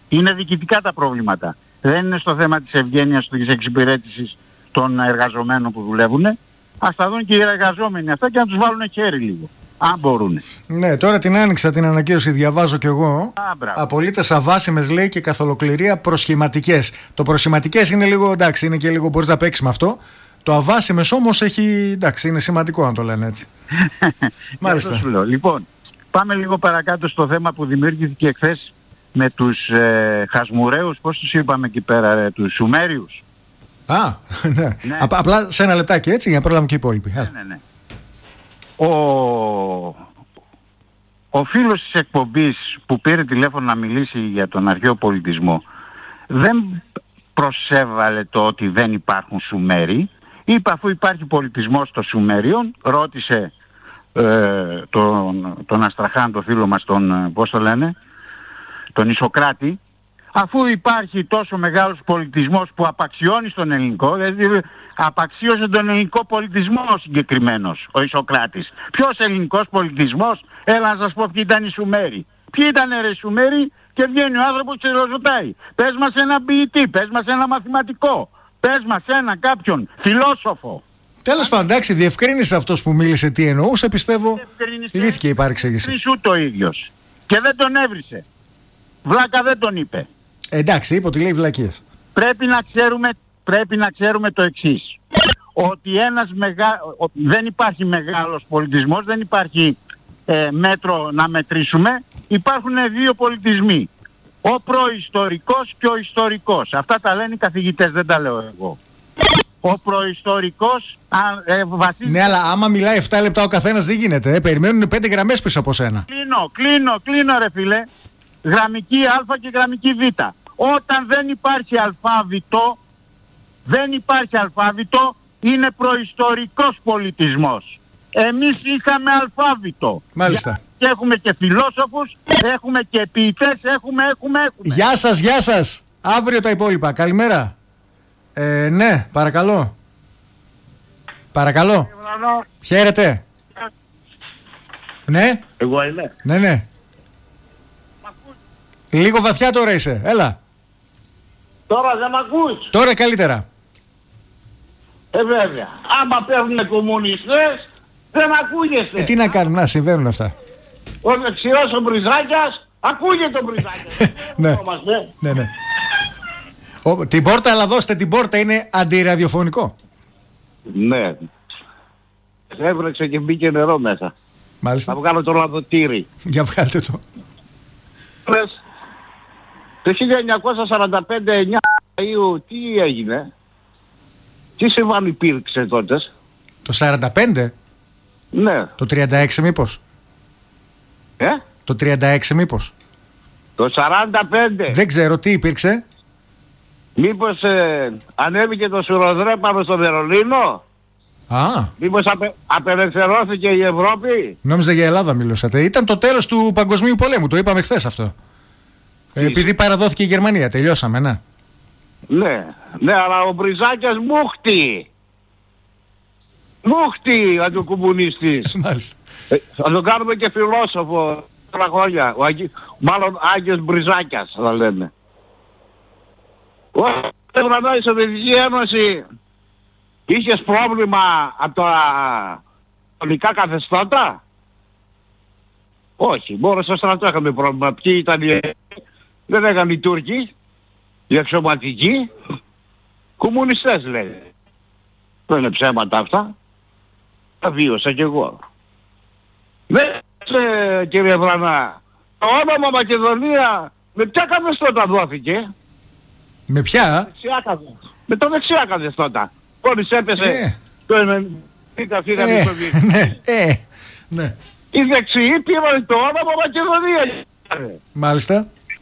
Είναι διοικητικά τα προβλήματα. Δεν είναι στο θέμα της ευγένειας, της εξυπηρέτησης των εργαζομένων που δουλεύουν. Ας τα δουν και οι εργαζόμενοι αυτά και να τους βάλουν χέρι λίγο. Αν μπορούν. Ναι, τώρα την άνοιξα την ανακοίνωση, διαβάζω κι εγώ. Απολύτως αβάσιμες, λέει, και καθ' ολοκληρία προσχηματικές. Το προσχηματικές είναι λίγο, εντάξει, είναι και λίγο, μπορείς να παίξεις με αυτό. Το αβάσιμες όμως έχει, εντάξει, είναι σημαντικό να το λένε έτσι. Μάλιστα. Λοιπόν, πάμε λίγο παρακάτω στο θέμα που δημιουργήθηκε εχθές με τους Χασμουραίους, πώς τους είπαμε εκεί πέρα, τους Σουμέριους. Ναι. Ναι. Απλά σε ένα λεπτάκι, έτσι, για να προλάβουν και οι υπόλοιποι. Ναι. Ο φίλος της εκπομπής που πήρε τηλέφωνο να μιλήσει για τον αρχαίο πολιτισμό δεν προσέβαλε το ότι δεν υπάρχουν Σουμέριοι. Είπε αφού υπάρχει πολιτισμός των Σουμέριων, ρώτησε τον Αστραχάν, το φίλο μας, τον Ισοκράτη, αφού υπάρχει τόσο μεγάλος πολιτισμός που απαξιώνει στον ελληνικό, δηλαδή απαξίωσε τον ελληνικό πολιτισμό ο συγκεκριμένος, ο Ισοκράτης. Ποιος ελληνικός πολιτισμός? Έλα να σας πω ποιοι ήταν οι Σουμέριοι. Ποιοι ήταν οι Σουμέριοι? Και βγαίνει ο άνθρωπος και ρωτάει. Πες μας ένα ποιητή, πες μας ένα μαθηματικό, πες μας ένα κάποιον φιλόσοφο. Τέλος πάντων, εντάξει, διευκρίνησε αυτός που μίλησε τι εννοούσε, πιστεύω. Λύθηκε η παρεξήγηση. Ούτε ο ίδιος. Και δεν τον έβρισε. Βλάκα δεν τον είπε. Εντάξει, είπε ότι λέει βλακίες. Πρέπει να ξέρουμε το εξής. Ότι δεν υπάρχει μεγάλος πολιτισμός, δεν υπάρχει μέτρο να μετρήσουμε. Υπάρχουν δύο πολιτισμοί. Ο προϊστορικός και ο ιστορικός. Αυτά τα λένε οι καθηγητές, δεν τα λέω εγώ. Ο προϊστορικός βασίζεται... Ναι, αλλά άμα μιλάει 7 λεπτά ο καθένας δεν γίνεται. Περιμένουν 5 γραμμές πίσω από σένα. Κλείνω ρε φίλε. Γραμμική Α και γραμμική Β. Όταν δεν υπάρχει αλφάβητο, είναι προϊστορικός πολιτισμός. Εμείς είχαμε αλφάβητο. Μάλιστα. Και έχουμε και φιλόσοφους, έχουμε και ποιητές, έχουμε. Γεια σας. Αύριο τα υπόλοιπα. Καλημέρα. Ναι, παρακαλώ. Χαίρετε. Ναι. Εγώ είμαι. Ναι. Λίγο βαθιά τώρα είσαι. Έλα. Τώρα δεν μ' ακούς? Τώρα καλύτερα. Βέβαια. Άμα παίρνουν κομμουνιστές, δεν ακούγεστε. Τι να κάνουμε, να συμβαίνουν αυτά. Ο δεξιός ο Μπριζάκιας, ακούγεται ο Μπριζάκιας. Ναι. Την πόρτα, αλλά δώστε την πόρτα, είναι αντιραδιοφωνικό. Ναι. Έβρεξε και μπήκε νερό μέσα. Μάλιστα. Θα βγάλω το λαδοτήρι. Για βγάλτε το. Το 1945-9 Μαΐου τι έγινε? Τι συμβάν υπήρξε τότε? Το 45? Ναι. Το 36 μήπως? Το 36 μήπως? Το 45. Δεν ξέρω τι υπήρξε. Μήπως ανέβηκε το Σουροδρέπανο στο Βερολίνο? Μήπως απελευθερώθηκε η Ευρώπη? Νόμιζα για Ελλάδα μιλούσατε. Ήταν το τέλος του Παγκοσμίου Πολέμου. Το είπαμε χθες αυτό. Επειδή παραδόθηκε η Γερμανία. Τελειώσαμε, ναι. Ναι, αλλά ο Μπριζάκιας μούχτη αντικομουνιστής. Μάλιστα. Θα τον κάνουμε και φιλόσοφο 4 χρόνια. Μάλλον Άγιος Μπριζάκιας θα λένε. Όταν η Σοβιετική Ένωση είχες πρόβλημα από τα πολιτικά καθεστώτα? Όχι, μόνο στο στρατό είχαμε πρόβλημα. Ποιοι ήταν δεν έκαναν οι Τούρκοι, οι αξιωματικοί, κομμουνιστές λέει. Δεν είναι ψέματα αυτά. Τα βίωσα κι εγώ. Ναι, κύριε Βρανά, το όνομα Μακεδονία με ποια καθεστώτα δόθηκε? Με ποια? Με τα δεξιά καθεστώτα. Μόλις έπεσε το 90 φύγανε στο Βιετνάμ. Ναι. Οι δεξιοί πήραν το όνομα Μακεδονία. Μάλιστα.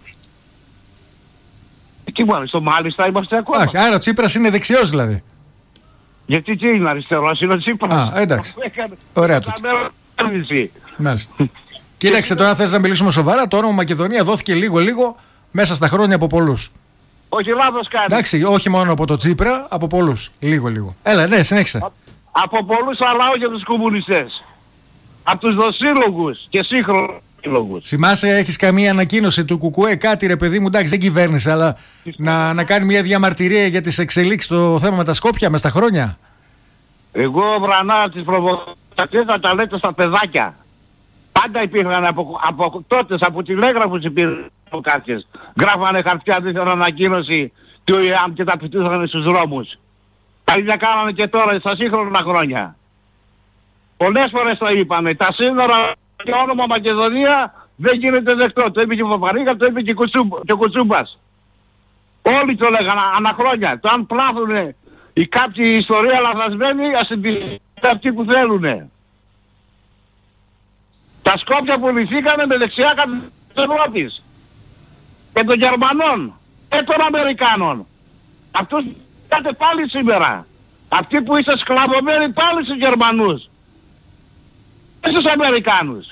Τι μάλιστα είμαστε ακόμα. Όχι, άρα ο Τσίπρας είναι δεξιός δηλαδή. Γιατί τι είναι αριστερός, είναι ο Τσίπρας. Εντάξει. Ωραία τότε. Μάλιστα. Κοίταξε τώρα, θες να μιλήσουμε σοβαρά, το όνομα Μακεδονία δόθηκε λίγο μέσα στα χρόνια από πολλούς. Όχι, λάθος κάνει. Εντάξει, όχι μόνο από το Τσίπρα, από πολλούς. Λίγο. Έλα, ναι, συνέχισε. Από πολλούς, αλλά όχι από τους κομμουνιστές. Από τους δοσύλλογους και σύγχρονους Θυμάσαι, έχεις καμία ανακοίνωση του ΚΚΕ, κάτι ρε παιδί μου, εντάξει δεν κυβέρνησε, αλλά να κάνει μια διαμαρτυρία για τις εξελίξεις στο θέμα με τα Σκόπια μες στα χρόνια? Εγώ βρανά τις προβοκατσίες να τα λέτε στα παιδάκια. Πάντα υπήρχαν από τότε, από τηλέγραφους υπήρχαν προβοκάτσιες. Γράφανε χαρτιά, δίθεν ανακοίνωση του ΙΑΜ και τα πετούσαν στους δρόμους. Τα ίδια κάνανε και τώρα στα σύγχρονα χρόνια. Πολλές φορές το είπαμε. Τα σύνορα και όνομα Μακεδονία δεν γίνεται δεκτό. Το είπε και ο Παπαρίγα, το είπε και ο Κουτσούμπας. Όλοι το λέγανε αναχρόνια. Το αν πλάθουνε οι κάποιοι ιστορία λαθασμένη, ας την αυτοί που θέλουνε. Τα Σκόπια που λυθήκανε με δεξιά κατά της Ευρώπης και των Γερμανών και των Αμερικάνων. Αυτούς κάτε πάλι σήμερα. Αυτοί που είστε σκλαβωμένοι πάλι στους Γερμανούς και στους Αμερικάνους.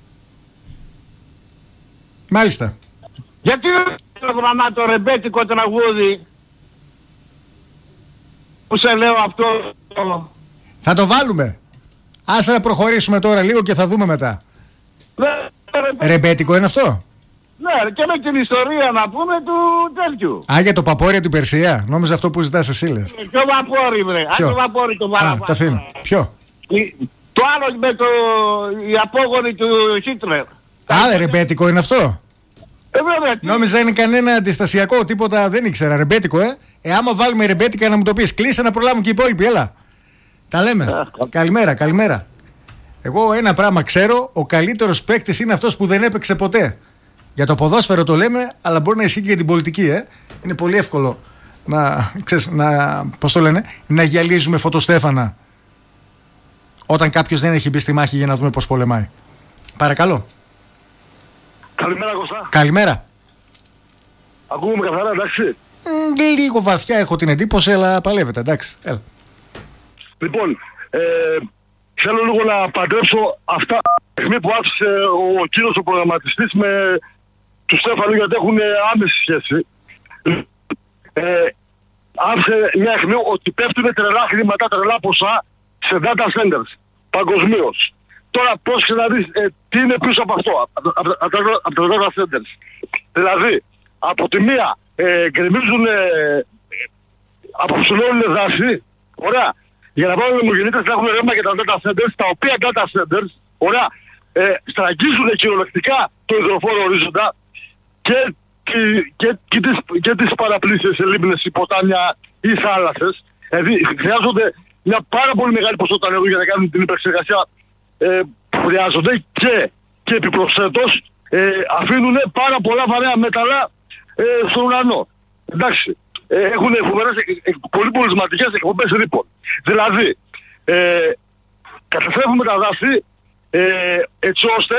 Μάλιστα. Γιατί δεν βρανά το ρεμπέτικο τραγούδι που σε λέω αυτό? Θα το βάλουμε. Άσε να προχωρήσουμε τώρα λίγο και θα δούμε μετά. Ρεμπέτικο είναι αυτό? Ναι, και με την ιστορία να πούμε του τέτοιου. Α, για το παπόρι την Περσία. Νόμιζα αυτό που ζητάς εσύ λες. Ποιο βαπόρι βρε? Αν το βαπόρι το βάλαμε. Α, το αφήνω. Ποιο? Το άλλο με η απόγονη του Χίτλερ. Α, ρεμπέτικο είναι αυτό? Βέβαια. Νόμιζα είναι κανένα αντιστασιακό, τίποτα δεν ήξερα. Ρεμπέτικο, άμα βάλουμε ρεμπέτικα να μου το πεις. Κλείσε να προλάβουν και οι υπόλοιποι, έλα. Τα λέμε. Καλημέρα, καλημέρα. Εγώ ένα πράγμα ξέρω, ο καλύτερος παίκτης είναι αυτός που δεν έπαιξε ποτέ. Για το ποδόσφαιρο το λέμε, αλλά μπορεί να ισχύει και για την πολιτική, Είναι πολύ εύκολο πώς το λένε, να γυαλίζουμε φωτοστέφανα όταν κάποιος δεν έχει μπει στη μάχη για να δούμε πώς πολεμάει. Παρακαλώ. Καλημέρα Κωστά. Καλημέρα. Ακούγομαι καθαρά, εντάξει? Λίγο βαθιά έχω την εντύπωση, αλλά παλεύεται, εντάξει. Έλα. Λοιπόν, θέλω λίγο να παντρέψω αυτά που άφησε ο κύριος ο προγραμματιστής με του Στέφανου, γιατί έχουν άμεση σχέση. Άφησε μια αιχμή ότι πέφτουν τρελά χρήματα, τρελά ποσά σε data centers παγκοσμίως. Τώρα πώς να δεις τι είναι πίσω από αυτό, από τα data centers. Δηλαδή, από τη μία γκρεμίζουν, αποψηλώνουν δάση, ωραία, για να βάλουν λαιμογεννήτες να έχουν ρεύμα για τα data centers, τα οποία data centers, ωραία, στραγγίζουν κυριολεκτικά το υδροφόρο ορίζοντα και τις παραπλήσιες λίμνες ή ποτάμια ή θάλασσες. Δηλαδή χρειάζονται μια πάρα πολύ μεγάλη ποσότητα νερού για να κάνουν την υπεξεργασία που χρειάζονται και επιπροσθέτως αφήνουν πάρα πολλά βαρέα μέταλλα στον ουρανό. Εντάξει, έχουν φοβερές πολύ πολιτισματικές εκπομπές ρήπων. Δηλαδή, καταστρέφουμε τα δάση έτσι ώστε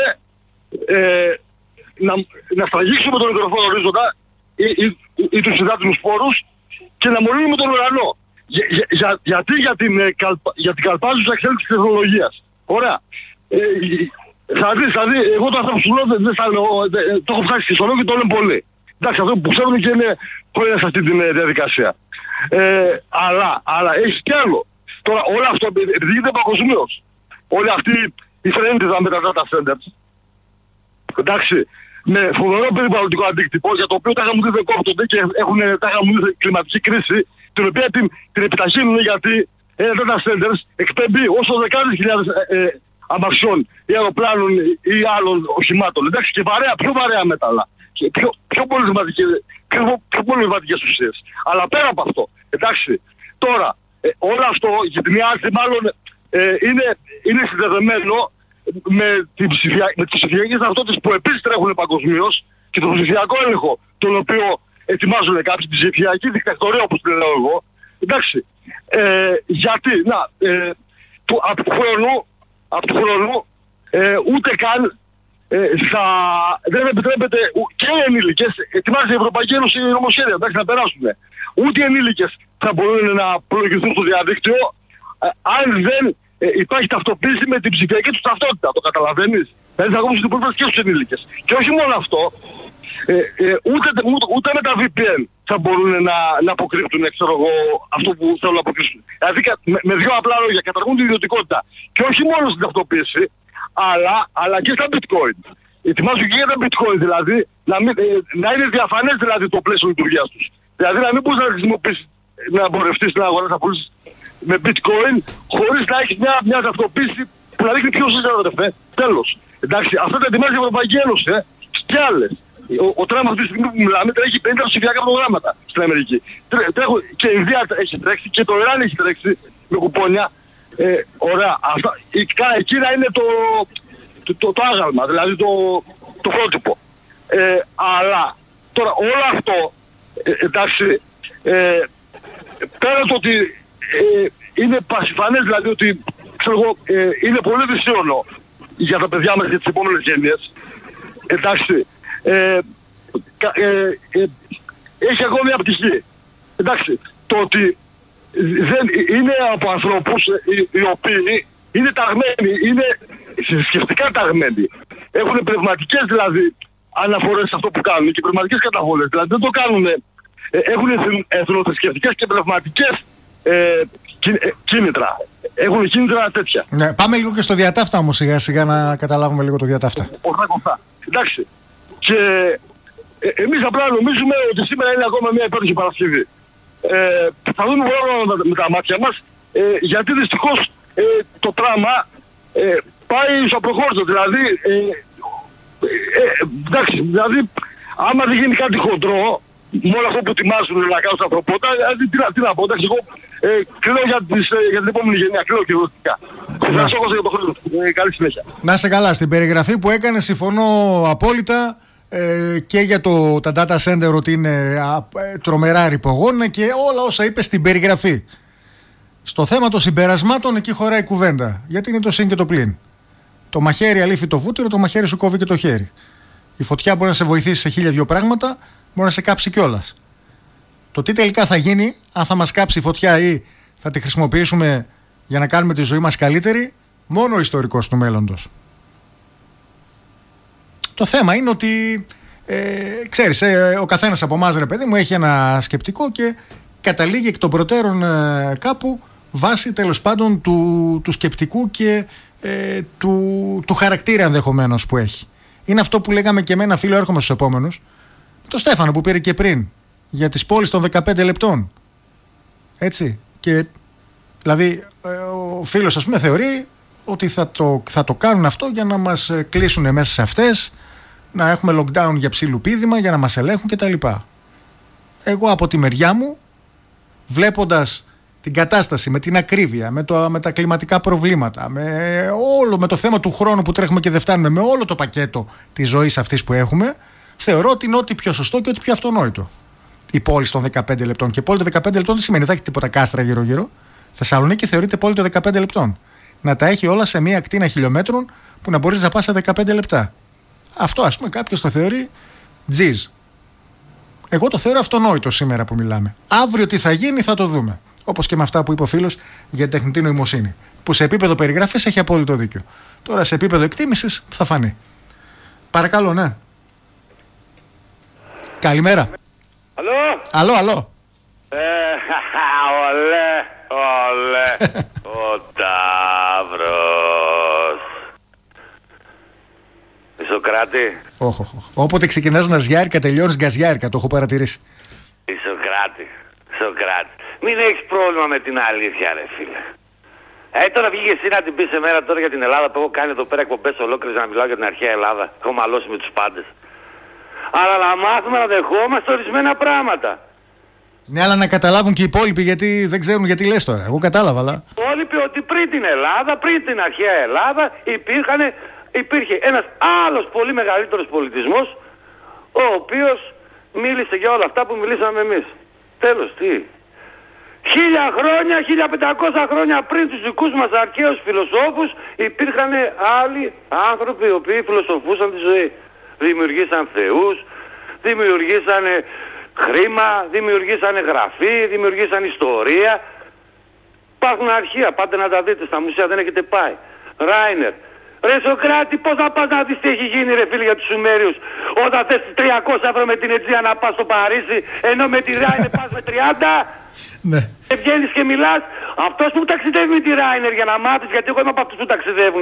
να στραγγίξουμε τον υδροφόρο ορίζοντα ή τους υδάτινους σπόρους και να μολύνουμε τον ουρανό. Γιατί για την καλπάζουσα εξέλιξη της τεχνολογίας. Ωραία. Θα δεις, εγώ το αυτό σου λέω δεν θα λέω, το έχω ψάξει στο λόγο και το λένε πολύ. Εντάξει, αυτό που ξέρουν και είναι χρόνια σε αυτή τη διαδικασία. Αλλά έχει κι άλλο. Τώρα όλο αυτό επειδή γίνεται παγκοσμίως. Όλη αυτή η φρέντιδα με τα data centers. Εντάξει, με φοβερό περιβαλλοντικό αντίκτυπο, για το οποίο τα είχαμε δει δεν κόπτονται και τα είχαμε δει κλιματική κρίση, την οποία την επιταχύνουν γιατί data centers εκπέμπει όσο δεκάδες χιλιάδες αμαξιών ή αεροπλάνων ή άλλων οχημάτων. Εντάξει, και πιο βαρέα μέταλλα. Πιο πολυμβατικές ουσίες. Αλλά πέρα από αυτό, εντάξει, τώρα, όλο αυτό, για την άλλη μάλλον, είναι συνδεδεμένο με τις ψηφιακές ταυτότητες που επίσης τρέχουν παγκοσμίως και το ψηφιακό έλεγχο, τον οποίο ετοιμάζουν κάποιοι, τη ψηφιακή δικτατορία όπως την λέω εγώ. Εντάξει, γιατί, από του χρόνου, ούτε καν δεν επιτρέπεται και οι ενήλικες, ετοιμάζει η Ευρωπαϊκή Ένωση νομοσχέδια, εντάξει, να περάσουν. Ούτε οι ενήλικες θα μπορούν να προλογηθούν στο διαδίκτυο αν δεν υπάρχει ταυτοποίηση με την ψηφιακή του ταυτότητα. Το καταλαβαίνεις? Δηλαδή θα ακούσουν την πρόταση και στους ενήλικες. Και όχι μόνο αυτό, ούτε με τα VPN θα μπορούν να αποκρύπτουν, ξέρω εγώ, αυτό που θέλουν να αποκρύψουν. Δηλαδή με δύο απλά λόγια καταργούν την ιδιωτικότητα. Και όχι μόνο στην ταυτοποίηση, αλλά και στα bitcoin. ετοιμάζουν και για τα bitcoin, δηλαδή να είναι διαφανές δηλαδή το πλαίσιο λειτουργίας τους. Δηλαδή να μην μπορείς να χρησιμοποιήσεις, να εμπορευτείς στην αγορά, να πουλήσεις με bitcoin χωρίς να έχεις μια ταυτοποίηση που να δείχνει ποιος είσαι, αδερφέ. Τέλος. Εντάξει, αυτό το ετοιμάζει η Ευρωπαϊκή Ένωση, και άλλες. Ο Τραμπ αυτή τη στιγμή που μιλάμε τρέχει 50 ψηφιακά προγράμματα στην Αμερική. Και η Ινδία έχει τρέξει και το Ιράν έχει τρέξει με κουπόνια. Ωραία. Εκεί να είναι το άγαλμα, δηλαδή το πρότυπο. Αλλά τώρα όλο αυτό, εντάξει, πέρα το ότι είναι πασιφανές, δηλαδή ότι ξέρω εγώ, είναι πολύ δυσίωνο για τα παιδιά μας και τις επόμενες γενιές. Εντάξει, έχει ακόμα μια πτυχή. Εντάξει, το ότι δεν είναι από ανθρώπους οι οποίοι είναι ταγμένοι, είναι θρησκευτικά ταγμένοι. Έχουν πνευματικές δηλαδή αναφορές σε αυτό που κάνουν και πνευματικές καταβολές. Δηλαδή δεν το κάνουν, έχουν εθνοθρησκευτικές και πνευματικές κίνητρα. Έχουν κίνητρα τέτοια. Ναι, πάμε λίγο και στο διατάφτα όμως σιγά σιγά να καταλάβουμε λίγο το διατάφτα. Κοφτά. Εντάξει. Και εμείς απλά νομίζουμε ότι σήμερα είναι ακόμα μια υπέροχη Παρασκευή. Θα δούμε μόνο με τα μάτια μας, γιατί δυστυχώς το τράμα πάει στο προχώρητο. Δηλαδή, εντάξει, δηλαδή, άμα δεν γίνει κάτι χοντρό, με όλο αυτό που ετοιμάζουν να κάνουν στα ανθρωπότητα, τι να πω, εντάξει, εγώ κλαίω για την επόμενη γενιά, κλαίω κυριολεκτικά. Ευχαριστώ για τον χρόνο. Καλή συνέχεια. Να είσαι καλά. Στην περιγραφή που έκανε συμφωνώ απόλυτα, και για τα data center ότι είναι τρομερά ρυπογόνα και όλα όσα είπε στην περιγραφή. Στο θέμα των συμπερασμάτων εκεί χωράει κουβέντα, γιατί είναι το συν και το πλην. Το μαχαίρι αλήφει το βούτυρο, το μαχαίρι σου κόβει και το χέρι. Η φωτιά μπορεί να σε βοηθήσει σε 1002 πράγματα, μπορεί να σε κάψει κιόλας. Το τι τελικά θα γίνει, αν θα μας κάψει η φωτιά ή θα τη χρησιμοποιήσουμε για να κάνουμε τη ζωή μας καλύτερη, μόνο ο ιστορικός του μέλλοντος. Το θέμα είναι ότι, ξέρεις, ο καθένας από εμάς, ρε παιδί μου, έχει ένα σκεπτικό και καταλήγει εκ των προτέρων κάπου βάσει τέλος πάντων του σκεπτικού και του χαρακτήρα ενδεχομένως που έχει. Είναι αυτό που λέγαμε και με ένα φίλο, έρχομαι στους επόμενους, το Στέφανο που πήρε και πριν, για τις πόλεις των 15 λεπτών. Έτσι. Και δηλαδή ο φίλος, ας πούμε, θεωρεί ότι θα το κάνουν αυτό για να μας κλείσουν μέσα σε αυτές, να έχουμε lockdown για ψιλοπίδημα, για να μας ελέγχουν κτλ. Εγώ από τη μεριά μου, βλέποντας την κατάσταση με την ακρίβεια, με τα κλιματικά προβλήματα, με το θέμα του χρόνου που τρέχουμε και δεν φτάνουμε, με όλο το πακέτο της ζωής αυτής που έχουμε, θεωρώ ότι είναι ό,τι πιο σωστό και ό,τι πιο αυτονόητο. Η πόλη των 15 λεπτών. Και πόλη των 15 λεπτών δεν σημαίνει, δεν έχει τίποτα κάστρα γύρω-γύρω. Θεσσαλονίκη θεωρείται πόλη των 15 λεπτών. Να τα έχει όλα σε μία ακτίνα χιλιόμετρων που να μπορείς να πας σε 15 λεπτά. Αυτό, ας πούμε, κάποιος το θεωρεί τζιζ. Εγώ το θεωρώ αυτονόητο σήμερα που μιλάμε. Αύριο τι θα γίνει θα το δούμε. Όπως και με αυτά που είπε ο φίλος για την τεχνητή νοημοσύνη. Που σε επίπεδο περιγραφής έχει απόλυτο δίκιο. Τώρα σε επίπεδο εκτίμησης θα φανεί. Παρακαλώ, ναι. Καλημέρα. Αλό. Ολέ. Ο Ταύρος. Ισοκράτη. Όχι. Όποτε ξεκινάς ναζιάρικα τελειώνεις γκαζιάρικα. Το έχω παρατηρήσει. Ισοκράτη. Μην έχεις πρόβλημα με την αλήθεια, ρε φίλε. Τώρα βγήκε εσύ να την πεις σε μέρα τώρα για την Ελλάδα που έχω κάνει εδώ πέρα εκπομπές ολόκληρες να μιλάω για την αρχαία Ελλάδα. Έχω μαλώσει με τους πάντες. Αλλά να μάθουμε να δεχόμαστε ορισμένα πράγματα. Ναι, αλλά να καταλάβουν και οι υπόλοιποι, γιατί δεν ξέρουν γιατί λες τώρα. Εγώ κατάλαβα, αλλά. Οι υπόλοιποι ότι πριν την Ελλάδα, πριν την αρχαία Ελλάδα, υπήρχε ένας άλλος πολύ μεγαλύτερος πολιτισμός, ο οποίος μίλησε για όλα αυτά που μιλήσαμε εμείς. Τέλος, τι. 1000 χρόνια, 1500 χρόνια πριν τους δικούς μας αρχαίους φιλοσόφους υπήρχαν άλλοι άνθρωποι οι οποίοι φιλοσοφούσαν τη ζωή. Δημιουργήσαν θεούς, δημιουργήσαν χρήμα, δημιουργήσαν γραφή, δημιουργήσαν ιστορία. Υπάρχουν αρχεία, πάτε να τα δείτε στα μουσεία, δεν έχετε πάει. Ράινερ. Ρε Σοκράτη, πώς θα πας να δεις τι έχει γίνει, ρε φίλε, για τους Σουμέριους, όταν θες 300 ευρώ με την Αιτζία να πας στο Παρίσι, ενώ με τη Ράινερ πας με 30. Ναι. Και βγαίνεις και μιλάς. Αυτός που ταξιδεύει με τη Ράινερ, για να μάθεις, γιατί εγώ είμαι από αυτούς που ταξιδεύουν,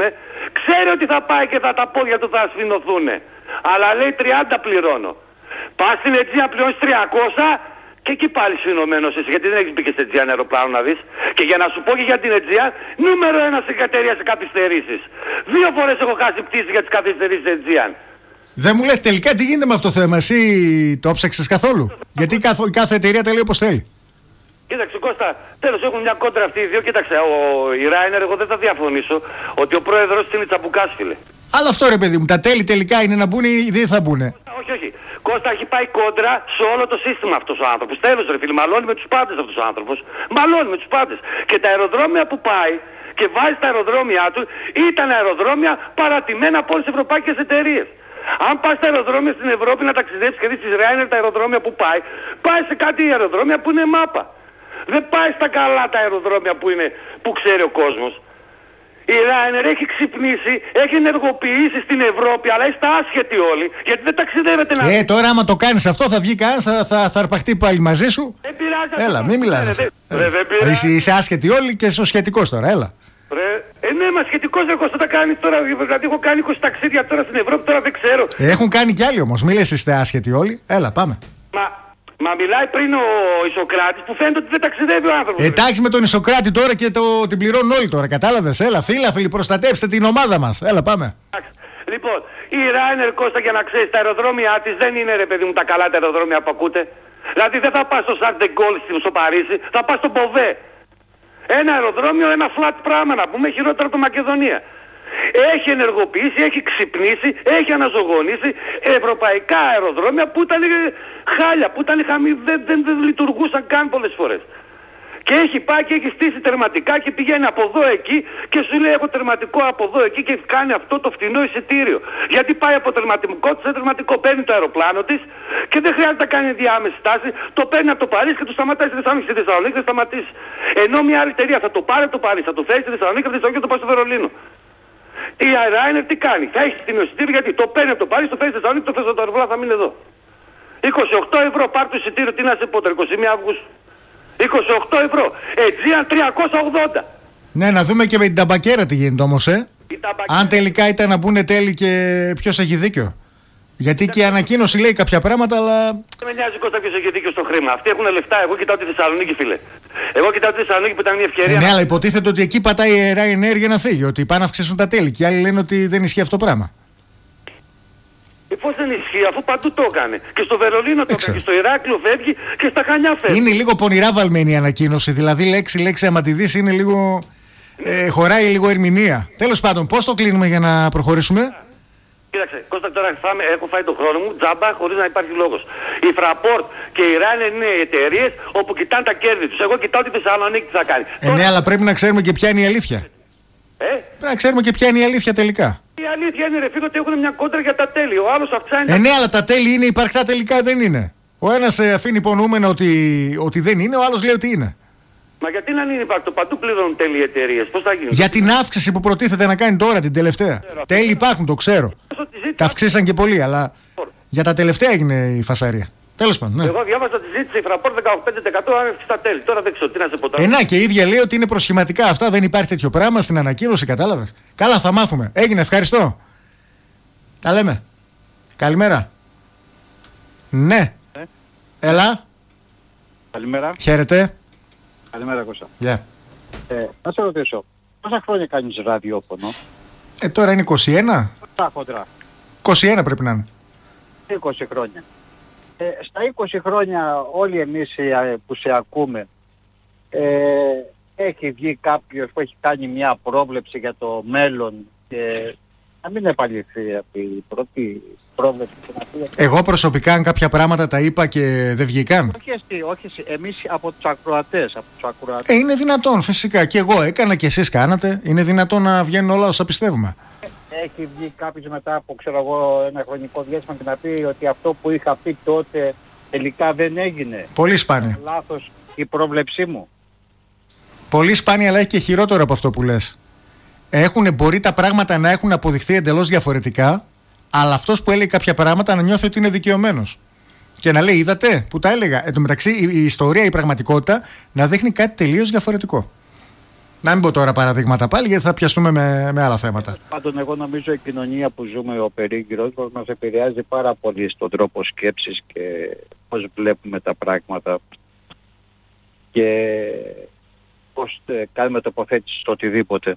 Ξέρει ότι θα πάει και τα πόδια του θα ασφινωθούν. Αλλά λέει 30 πληρώνω. Πας στην Αιτζία, πληρώνεις 300 και εκεί πάλι σφινωμένος εσύ. Γιατί δεν έχεις μπει και στην Αιτζία αεροπλάνο να δεις. Και για να σου πω και για την Αιτζία, νούμερο 1 στην εταιρεία σε καθυστερήσεις. 2 φορές έχω χάσει πτήση για τις καθυστερήσεις της Αιτζία. Δεν μου λες τελικά τι γίνεται με αυτό το θέμα, εσύ το ψάξες καθόλου? Γιατί κάθε εταιρεία τα λέει όπως θέλει. Κοίταξε Κώστα, τέλος έχουν μια κόντρα αυτοί οι δύο. Κοίταξε, η Ryanair εγώ δεν θα διαφωνήσω ότι ο πρόεδρος είναι τσαμπουκάς, φίλε. Αλλά αυτό ρε παιδί μου, τα τέλη τελικά είναι να μπουν ή δεν θα μπουν? Όχι. Κώστα, έχει πάει κόντρα σε όλο το σύστημα αυτός ο άνθρωπος. Τέλος ρε φίλε, μαλώνει με τους πάντες αυτός ο άνθρωπος. Μαλώνει με τους πάντες. Και τα αεροδρόμια που πάει και βάζει τα αεροδρόμια του ήταν αεροδρόμια παρατημένα από όλες τις ευρωπαϊκές εταιρείες. Αν πας στα αεροδρόμια στην Ευρώπη να ταξιδέψεις και δεις τις Ryanair τα αεροδρόμια που πάει σε κάτι αεροδρόμια που είναι μάπα. Δεν πάει στα καλά τα αεροδρόμια που ξέρει ο κόσμος. Η Ryanair έχει ξυπνήσει, έχει ενεργοποιήσει στην Ευρώπη, αλλά είστε άσχετοι όλοι, γιατί δεν ταξιδεύετε να... Τώρα άμα το κάνεις αυτό θα βγει κανένας, θα αρπαχτεί πάλι μαζί σου. Δεν πειράζει. Έλα, μην μιλάς. Είσαι άσχετοι όλοι και είσαι ο σχετικός τώρα, έλα. Ναι, μα σχετικός δεν θα κάνει τώρα, δηλαδή έχω κάνει 20 ταξίδια τώρα στην Ευρώπη, τώρα δεν ξέρω. Έχουν κάνει κι άλλοι όμως, μη λες είστε άσχετοι όλοι, έλα πάμε. Μα μιλάει πριν ο Ισοκράτης που φαίνεται ότι δεν ταξιδεύει ο άνθρωπος. Εντάξει με τον Ισοκράτη τώρα και την πληρώνουν όλοι τώρα, κατάλαβες? Έλα φίλοι, προστατέψτε την ομάδα μας. Έλα πάμε. Λοιπόν, η Ryanair, Κώστα, για να ξέρεις, τα αεροδρόμια της δεν είναι ρε παιδί μου τα καλά τα αεροδρόμια που ακούτε. Δηλαδή δεν θα πας στο Charles de Gaulle στο Παρίσι, θα πας στο Beauvais. Ένα αεροδρόμιο, ένα flat πράγμα να πούμε, χειρότερο από το Μακεδονία. Έχει ενεργοποιήσει, έχει ξυπνήσει, έχει αναζωογονήσει ευρωπαϊκά αεροδρόμια που ήταν χάλια, που ήταν δεν λειτουργούσαν καν πολλές φορές. Και έχει πάει και έχει στήσει τερματικά και πηγαίνει από εδώ εκεί και σου λέει έχω τερματικό από εδώ εκεί και κάνει αυτό το φτηνό εισιτήριο. Γιατί πάει από τερματικό σε τερματικό, παίρνει το αεροπλάνο της και δεν χρειάζεται να κάνει διάμεση στάση, το παίρνει από το Παρίσι και το σταματάει στη Θεσσαλονίκη. Στη Θεσσαλονίκη θα σταματήσει. Ενώ μια άλλη εταιρεία θα το πάρει το Παρίσι, θα το φέρει στη Θεσσαλονίκη και από τη Θεσσαλονίκη θα το πάει στο Βερολίνο. Η Ryanair τι κάνει? Θα έχει την εισιτήριο γιατί το παίρνει από το Παρίσι, το φέρει στη Θεσσαλονίκη, το φέρει στο αεροπλάνο, θα μείνει εδώ. 28 ευρώ πάρ' το εισιτήριο, τι να σε πω, 21 Αυγούστου. 28 ευρώ. Αιτζίαν 380. Ναι, να δούμε και με την ταμπακέρα τι γίνεται όμως, Αν τελικά ήταν να μπουν τέλη και ποιος έχει δίκιο. Γιατί και η ανακοίνωση λέει κάποια πράγματα, αλλά... Δεν με νοιάζει Κώστα ποιος έχει δίκιο στο χρήμα. Αυτοί έχουν λεφτά. Εγώ κοιτάω τη Θεσσαλονίκη, φίλε. Εγώ κοιτάω τη Θεσσαλονίκη που ήταν μια ευκαιρία. Ναι, αλλά υποτίθεται ότι εκεί πατάει η Ryanair για να φύγει. Ότι πάνε να αυξήσουν τα τέλη. Και οι άλλοι λένε ότι δεν ισχύει αυτό το πράγμα. Πώς δεν ισχύει, αφού παντού το έκανε. Και στο Βερολίνο το έκανε, και στο Ηράκλειο φεύγει και στα Χανιά φεύγει. Είναι λίγο πονηρά βαλμένη η ανακοίνωση. Δηλαδή, λέξη, άμα τη δεις, είναι λίγο. Χωράει λίγο ερμηνεία. Τέλος πάντων, πώς το κλείνουμε για να προχωρήσουμε? Κοίταξε, Κώστα, τώρα έχω φάει τον χρόνο μου τζάμπα χωρίς να υπάρχει λόγος. Η Fraport και η Ryanair είναι εταιρείες όπου κοιτάνε τα κέρδη τους. Εγώ κοιτάω τη Θεσσαλονίκη τι θα κάνει. Ναι, αλλά πρέπει να ξέρουμε και ποια είναι η αλήθεια. Πρέπει να ξέρουμε και ποια είναι η αλήθεια τελικά. Η αλήθεια είναι ρε φίλε ότι έχουν μια κόντρα για τα τέλη. Ο άλλος αυξάνει. Ναι, αλλά τα τέλη είναι υπαρκτά, τελικά δεν είναι. Ο ένας αφήνει υπονοούμενο ότι δεν είναι, ο άλλος λέει ότι είναι. Μα γιατί να είναι υπαρκτό, παντού πληρώνουν τέλη οι εταιρείες. Πώς θα γίνει? Για την αύξηση που προτίθεται να κάνει τώρα την τελευταία. Τέλη υπάρχουν, το ξέρω. Τα αυξήσαν και πολύ, αλλά για τα τελευταία έγινε η φασαρία. Τέλος πάντων. Ναι. Εγώ διάβασα τη ζήτηση η Fraport 15% στα τέλη. Τώρα δεν ξέρω τι να σε πω. Να και η ίδια λέει ότι είναι προσχηματικά αυτά, δεν υπάρχει τέτοιο πράγμα στην ανακοίνωση, κατάλαβες. Καλά, θα μάθουμε. Έγινε, ευχαριστώ. Τα λέμε. Καλημέρα. Ναι. Έλα. Καλημέρα. Χαίρετε. Καλημέρα Κώστα. Yeah. Να σε ρωτήσω, πόσα χρόνια κάνεις ραδιόφωνο? Τώρα είναι 21. Πόσα χοντρά? 21 πρέπει να είναι. 20 χρόνια. Στα 20 χρόνια όλοι εμείς που σε ακούμε, έχει βγει κάποιος που έχει κάνει μια πρόβλεψη για το μέλλον και να μην επαληθεί από η πρώτη πρόβλεψη. Εγώ προσωπικά αν κάποια πράγματα τα είπα και δεν βγήκαν. Όχι εσύ, εμείς από τους ακροατές. Είναι δυνατόν φυσικά, και εγώ έκανα και εσείς κάνατε. Είναι δυνατόν να βγαίνουν όλα όσα πιστεύουμε. Έχει βγει κάποιος μετά από ένα χρονικό διάστημα και να πει ότι αυτό που είχα πει τότε τελικά δεν έγινε? Πολύ σπάνια. Λάθος η πρόβλεψή μου. Πολύ σπάνια, αλλά έχει και χειρότερο από αυτό που λες. Μπορεί τα πράγματα να έχουν αποδειχθεί εντελώς διαφορετικά, αλλά αυτός που έλεγε κάποια πράγματα να νιώθει ότι είναι δικαιωμένος. Και να λέει, είδατε που τα έλεγα. Εν τω μεταξύ η ιστορία, η πραγματικότητα να δείχνει κάτι τελείως διαφορετικό. Να μην πω τώρα παραδείγματα πάλι, γιατί θα πιαστούμε με άλλα θέματα. Πάντων, εγώ νομίζω η κοινωνία που ζούμε, ο περίγυρος μας επηρεάζει πάρα πολύ στον τρόπο σκέψης και πώς βλέπουμε τα πράγματα και πώς κάνουμε τοποθέτηση στο οτιδήποτε.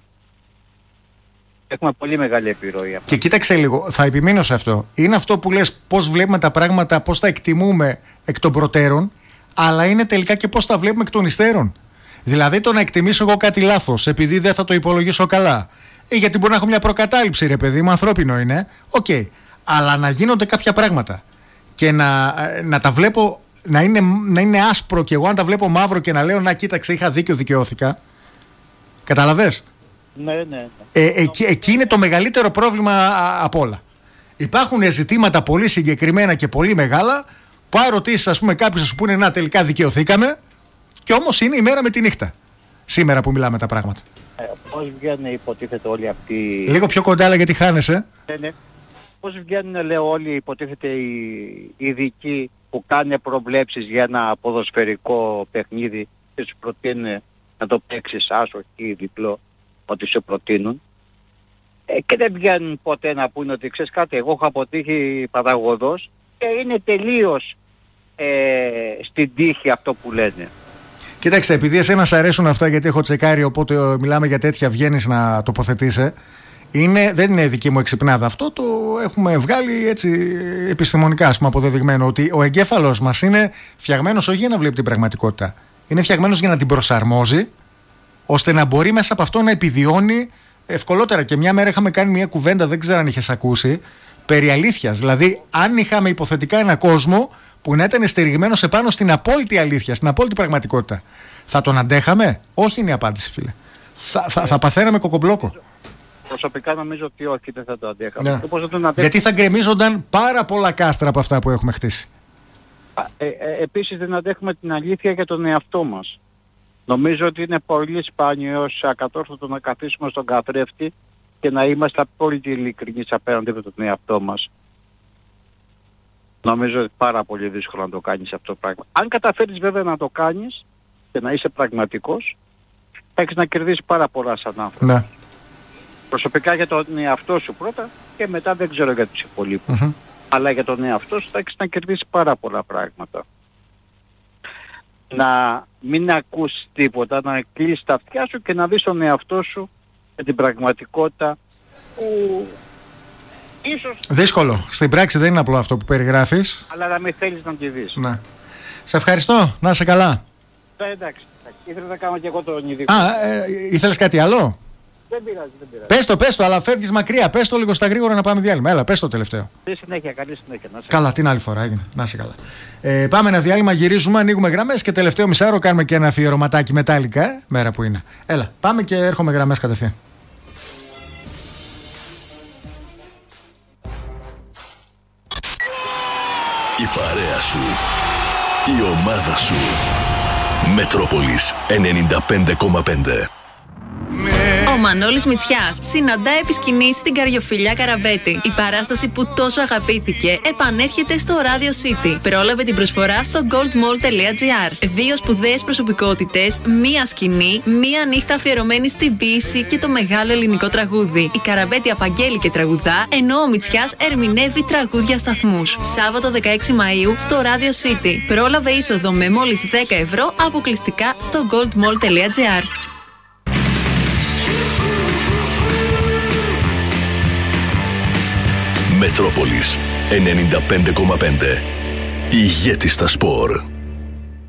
Έχουμε πολύ μεγάλη επιρροή. Και κοίταξε λίγο, θα επιμείνω σε αυτό. Είναι αυτό που λες, πώς βλέπουμε τα πράγματα, πώς τα εκτιμούμε εκ των προτέρων, αλλά είναι τελικά και πώς τα βλέπουμε εκ των υστέρων. Δηλαδή το να εκτιμήσω εγώ κάτι λάθος επειδή δεν θα το υπολογίσω καλά. Γιατί μπορεί να έχω μια προκατάληψη, ρε παιδί μου, ανθρώπινο είναι. Οκ. Αλλά να γίνονται κάποια πράγματα και να τα βλέπω να είναι άσπρο και εγώ αν τα βλέπω μαύρο και να λέω να κοίταξε, είχα δίκιο, δικαιώθηκα. Καταλαβες? Ναι. Εκεί είναι το μεγαλύτερο πρόβλημα από όλα. Υπάρχουν ζητήματα πολύ συγκεκριμένα και πολύ μεγάλα που αν ρωτήσεις, ας πούμε, κάποιους να σου πούνε να τελικά δικαιωθήκαμε, και όμως είναι η μέρα με τη νύχτα σήμερα που μιλάμε τα πράγματα. Πώς βγαίνουν, υποτίθεται, όλοι αυτοί. Λίγο πιο κοντά, αλλά γιατί χάνεσαι. Ναι. Πώς βγαίνουν, λέω, όλοι, υποτίθεται, οι ειδικοί που κάνουν προβλέψεις για ένα ποδοσφαιρικό παιχνίδι και σου προτείνουν να το παίξεις άσο ή διπλό, ότι σου προτείνουν. Και δεν βγαίνουν ποτέ να πούνε ότι ξέρεις κάτι, εγώ έχω αποτύχει παταγωδός και είναι τελείως στην τύχη αυτό που λένε. Κοίταξε, επειδή εσένα σ' αρέσουν αυτά, γιατί έχω τσεκάρει, οπότε μιλάμε για τέτοια, βγαίνεις να τοποθετήσει. Δεν είναι δική μου εξυπνάδα αυτό, το έχουμε βγάλει έτσι επιστημονικά, ας πούμε, αποδεδειγμένο, ότι ο εγκέφαλος μας είναι φτιαγμένος όχι για να βλέπει την πραγματικότητα. Είναι φτιαγμένος για να την προσαρμόζει, ώστε να μπορεί μέσα από αυτό να επιβιώνει ευκολότερα. Και μια μέρα είχαμε κάνει μια κουβέντα, δεν ξέρω αν είχες ακούσει, περί αλήθειας. Δηλαδή, αν είχαμε υποθετικά ένα κόσμο που να ήταν στηριγμένος επάνω στην απόλυτη αλήθεια, στην απόλυτη πραγματικότητα, θα τον αντέχαμε? Όχι είναι η απάντηση, φίλε. Θα παθαίναμε κοκομπλόκο. Προσωπικά νομίζω ότι όχι, δεν θα το αντέχαμε. Ναι. Γιατί θα γκρεμίζονταν πάρα πολλά κάστρα από αυτά που έχουμε χτίσει. Επίσης δεν αντέχουμε την αλήθεια για τον εαυτό μας. Νομίζω ότι είναι πολύ σπάνιο έως ακατόρθωτο να καθίσουμε στον καθρέφτη και να είμαστε απόλυτα ειλικρινείς απέναντι από τον εαυτό μας. Νομίζω ότι πάρα πολύ δύσκολο να το κάνεις αυτό το πράγμα. Αν καταφέρεις βέβαια να το κάνεις και να είσαι πραγματικός, θα έχεις να κερδίσεις πάρα πολλά σαν άνθρωπος. Ναι. Προσωπικά για τον εαυτό σου πρώτα και μετά δεν ξέρω για τους υπολείπους. Mm-hmm. Αλλά για τον εαυτό σου θα έχεις να κερδίσεις πάρα πολλά πράγματα. Να μην ακούς τίποτα, να κλείσεις τα αυτιά σου και να δεις τον εαυτό σου με την πραγματικότητα που ίσως... Δύσκολο. Στην πράξη δεν είναι απλό αυτό που περιγράφεις. Αλλά να μην θέλεις να τη δεις. Ναι. Σε ευχαριστώ. Να είσαι καλά. Εντάξει. Ήθελα να κάνω και εγώ τον ειδικό. Ήθελες κάτι άλλο? Δεν πειράζει. Πες το, αλλά φεύγεις μακριά. Πες το λίγο στα γρήγορα να πάμε διάλειμμα. Έλα, πες το τελευταίο. Καλή συνέχεια. Καλά, την άλλη φορά έγινε. Να είσαι καλά. Πάμε ένα διάλειμμα, γυρίζουμε, ανοίγουμε γραμμές και τελευταίο μισάωρο κάνουμε και ένα αφιερωματάκι μετάλλικα, μέρα που είναι. Έλα, πάμε και έρχομαι γραμμές κατευθείαν. Η παρέα σου, η ομάδα σου. Μετρόπολης 95,5. Ο Μανώλης Μητσιάς συναντά επί σκηνής στην Καριοφιλιά Καραμπέτη. Η παράσταση που τόσο αγαπήθηκε επανέρχεται στο Radio City. Πρόλαβε την προσφορά στο goldmall.gr. 2 σπουδαίες προσωπικότητες, μία σκηνή, μία νύχτα αφιερωμένη στην ποίηση και το μεγάλο ελληνικό τραγούδι. Η Καραμπέτη απαγγέλει και τραγουδά, ενώ ο Μητσιάς ερμηνεύει τραγούδια σταθμούς. Σάββατο 16 Μαΐου στο Radio City. Πρόλαβε είσοδο με μόλις 10 ευρώ αποκλειστικά στο goldmall.gr. Μετρόπολης 95,5. Ηγέτης στα σπορ.